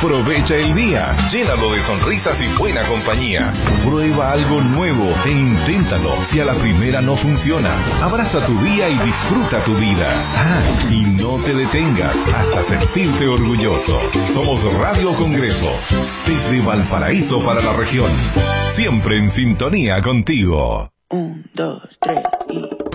Aprovecha el día, llénalo de sonrisas y buena compañía. Prueba algo nuevo e inténtalo. Si a la primera no funciona, abraza tu día y disfruta tu vida. Y no te detengas hasta sentirte orgulloso. Somos Radio Congreso, desde Valparaíso para la región. Siempre en sintonía contigo. 1, 2, 3 y...